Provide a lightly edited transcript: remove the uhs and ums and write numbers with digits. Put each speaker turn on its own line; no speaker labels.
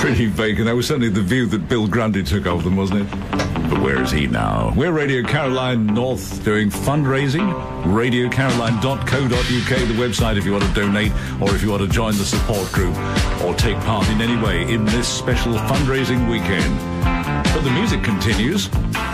pretty vacant. That was certainly the view that Bill Grundy took of them, wasn't it? But where is he now? We're Radio Caroline North doing fundraising. RadioCaroline.co.uk, the website if you want to donate or if you want to join the support group or take part in any way in this special fundraising weekend. But the music continues.